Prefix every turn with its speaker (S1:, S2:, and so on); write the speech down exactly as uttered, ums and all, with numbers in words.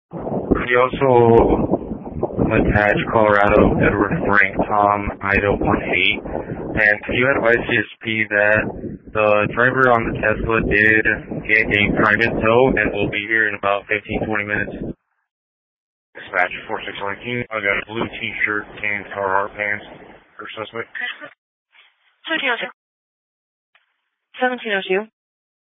S1: We also attach Colorado Edward Frank Tom Ida one eight. And can you advise C S P that the driver on the Tesla did get a private tow and will be here in about fifteen to twenty minutes?
S2: Dispatch four six one nine. I got a blue t-shirt, tan Carhartt pants for suspect.
S3: seventeen oh two.